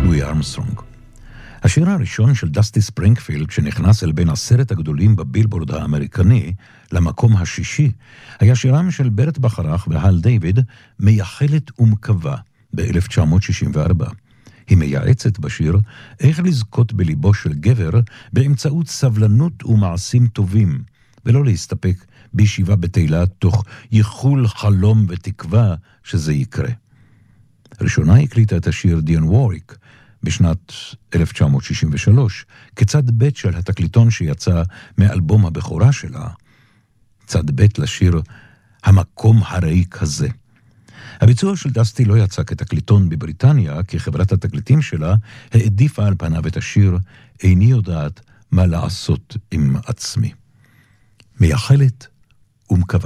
לואי ארמסטרונג. השיר הראשון של דסטי ספרינגפילד, שנכנס אל בין 10 הגדולים בבילבורד האמריקני, למקום השישי, היה שירם של ברט בחרח והל דיוויד, מייחלת ומקווה, ב-1964. היא מייעצת בשיר איך לזכות בליבו של גבר באמצעות סבלנות ומעשים טובים, ולא להסתפק בישיבה בתהילה תוך ייחול חלום ותקווה שזה יקרה. ראשונה הקליטה את השיר דיאן ווריק בשנת 1963, כצד ב' של התקליטון שיצא מאלבום הבכורה שלה, צד ב' לשיר המקום הריק הזה. הביצוע של דסטי לא יצא כתקליטון בבריטניה, כי חברת התקליטים שלה העדיפה על פניו את השיר איני יודעת מה לעשות עם עצמי. מייחלת ומקווה.